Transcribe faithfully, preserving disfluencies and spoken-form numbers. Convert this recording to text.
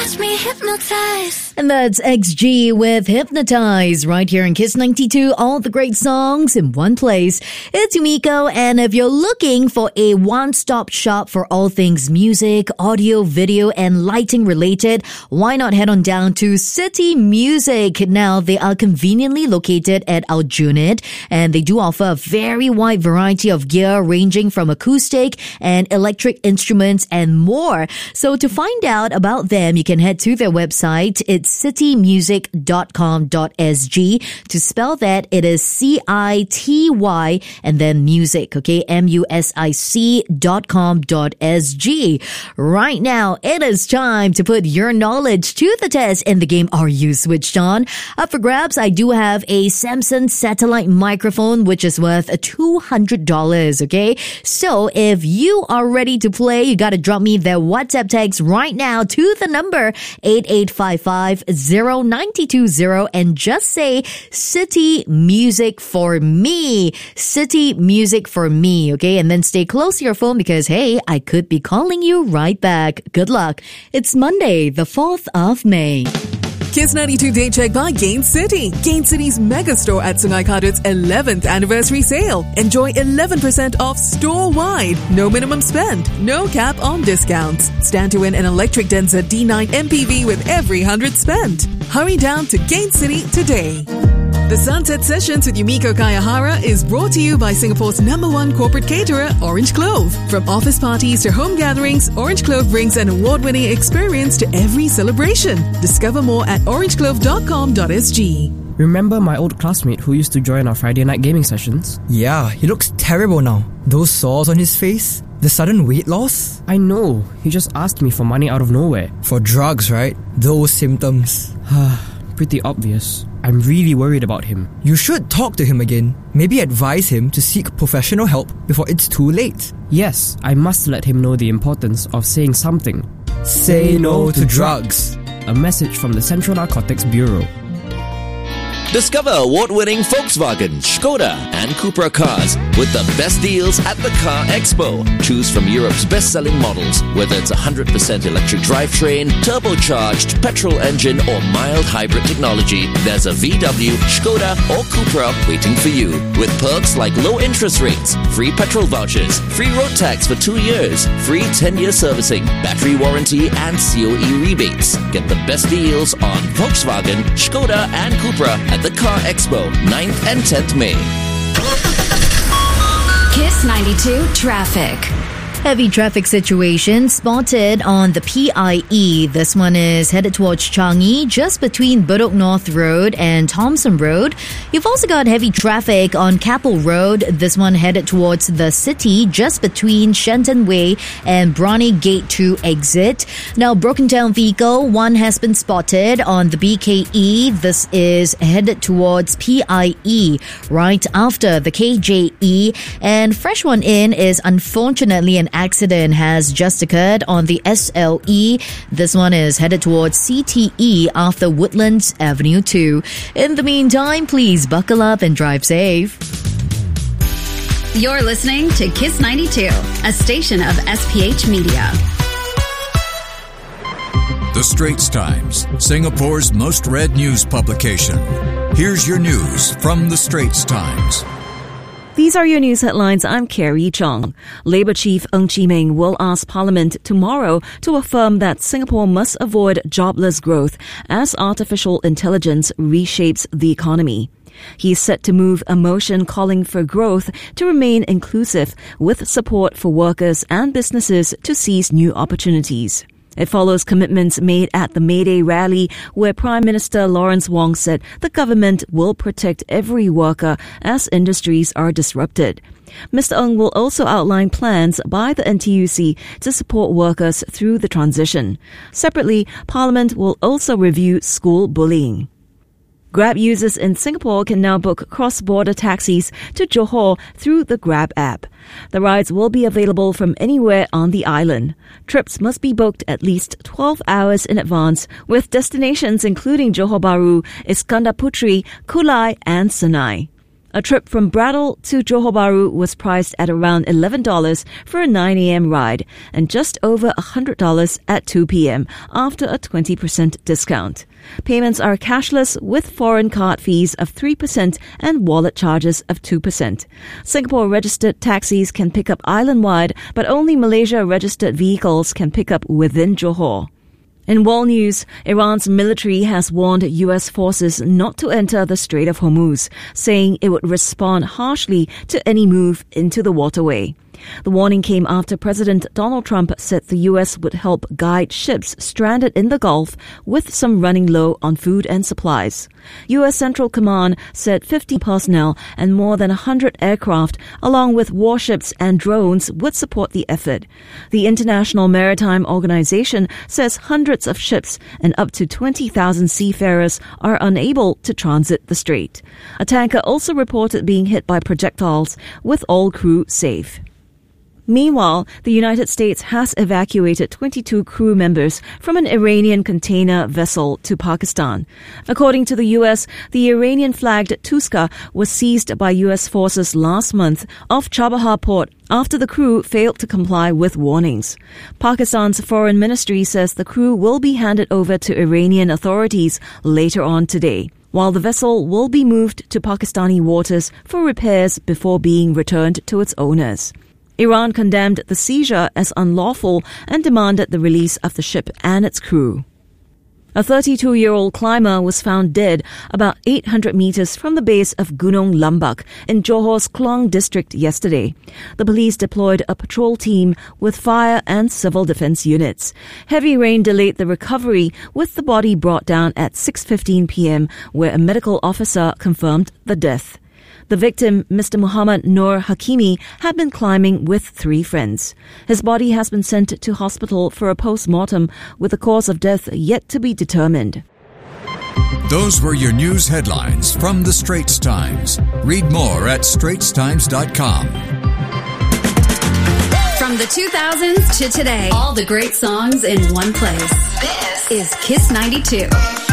Catch me hypnotized. And that's X G with Hypnotize right here in Kiss ninety-two. All the great songs in one place. It's Yumiko, and if you're looking for a one-stop shop for all things music, audio, video, and lighting related, why not head on down to City Music? Now, they are conveniently located at Aljunied, and they do offer a very wide variety of gear ranging from acoustic and electric instruments and more. So to find out about them, you can head to their website. It's city music dot com dot s g. To spell that, it is C I T Y and then music, okay? M U S I C dot com dot s g. Right now, it is time to put your knowledge to the test in the game Are You Switched On? Up for grabs, I do have a Samsung satellite microphone, which is worth two hundred dollars, okay? So if you are ready to play, you gotta drop me their WhatsApp text right now to the number eight eight five five, zero nine two zero and just say City Music for me. City Music for me, okay? And then stay close to your phone because, hey, I could be calling you right back. Good luck. It's Monday, the fourth of May. Kiss ninety-two Day Check by Gain City. Gain City's mega store at Sungai Kadut's eleventh anniversary sale. Enjoy eleven percent off store-wide. No minimum spend. No cap on discounts. Stand to win an electric Denza D nine M P V with every one hundred spent. Hurry down to Gain City today. The Sunset Sessions with Yumiko Kayahara is brought to you by Singapore's number one corporate caterer, Orange Clove. From office parties to home gatherings, Orange Clove brings an award-winning experience to every celebration. Discover more at orange clove dot com dot s g. Remember my old classmate who used to join our Friday night gaming sessions? Yeah, he looks terrible now. Those sores on his face, the sudden weight loss. I know, he just asked me for money out of nowhere. For drugs, right? Those symptoms. Pretty obvious. I'm really worried about him. You should talk to him again. Maybe advise him to seek professional help before it's too late. Yes, I must let him know the importance of saying something. Say no to drugs. A message from the Central Narcotics Bureau. Discover award-winning Volkswagen, Skoda and Cupra cars with the best deals at the Car Expo. Choose from Europe's best-selling models, whether it's one hundred percent electric drivetrain, turbocharged, petrol engine or mild hybrid technology. There's a V W, Skoda or Cupra waiting for you. With perks like low interest rates, free petrol vouchers, free road tax for two years, free ten-year servicing, battery warranty and C O E rebates. Get the best deals on Volkswagen, Skoda and Cupra at the Car Expo, ninth and tenth May. Kiss ninety-two Traffic. Heavy traffic situation spotted on the P I E. This one is headed towards Changi, just between Bedok North Road and Thompson Road. You've also got heavy traffic on Capel Road. This one headed towards the city, just between Shenton Way and Brani Gate two exit. Now, broken down vehicle, one has been spotted on the B K E. This is headed towards P I E, right after the K J E. And fresh one in is unfortunately an accident has just occurred on the S L E. This one is headed towards C T E after Woodlands Avenue two. In the meantime, please buckle up and drive safe. You're listening to Kiss ninety-two, a station of S P H Media. The Straits Times, Singapore's most read news publication. Here's your news from The Straits Times. These are your news headlines. I'm Carrie Chong. Labour Chief Ng Chee Meng will ask Parliament tomorrow to affirm that Singapore must avoid jobless growth as artificial intelligence reshapes the economy. He's set to move a motion calling for growth to remain inclusive with support for workers and businesses to seize new opportunities. It follows commitments made at the May Day rally where Prime Minister Lawrence Wong said the government will protect every worker as industries are disrupted. Mister Ng will also outline plans by the N T U C to support workers through the transition. Separately, Parliament will also review school bullying. Grab users in Singapore can now book cross-border taxis to Johor through the Grab app. The rides will be available from anywhere on the island. Trips must be booked at least twelve hours in advance, with destinations including Johor Bahru, Iskandar Puteri, Kulai and Senai. A trip from Brattle to Johor Bahru was priced at around eleven dollars for a nine a.m. ride and just over one hundred dollars at two p.m. after a twenty percent discount. Payments are cashless with foreign card fees of three percent and wallet charges of two percent. Singapore-registered taxis can pick up island-wide, but only Malaysia-registered vehicles can pick up within Johor. In world news, Iran's military has warned U S forces not to enter the Strait of Hormuz, saying it would respond harshly to any move into the waterway. The warning came after President Donald Trump said the U S would help guide ships stranded in the Gulf with some running low on food and supplies. U S Central Command said fifty personnel and more than one hundred aircraft, along with warships and drones, would support the effort. The International Maritime Organization says hundreds of ships and up to twenty thousand seafarers are unable to transit the strait. A tanker also reported being hit by projectiles, with all crew safe. Meanwhile, the United States has evacuated twenty-two crew members from an Iranian container vessel to Pakistan. According to the U S, the Iranian-flagged Tuska was seized by U S forces last month off Chabahar port after the crew failed to comply with warnings. Pakistan's foreign ministry says the crew will be handed over to Iranian authorities later on today, while the vessel will be moved to Pakistani waters for repairs before being returned to its owners. Iran condemned the seizure as unlawful and demanded the release of the ship and its crew. A thirty-two-year-old climber was found dead about eight hundred meters from the base of Gunung Lambak in Johor's Klang district yesterday. The police deployed a patrol team with fire and civil defense units. Heavy rain delayed the recovery, with the body brought down at six fifteen p.m., where a medical officer confirmed the death. The victim, Mister Muhammad Nur Hakimi, had been climbing with three friends. His body has been sent to hospital for a post-mortem, with the cause of death yet to be determined. Those were your news headlines from The Straits Times. Read more at straits times dot com. From the two thousands to today, all the great songs in one place. This is Kiss ninety-two.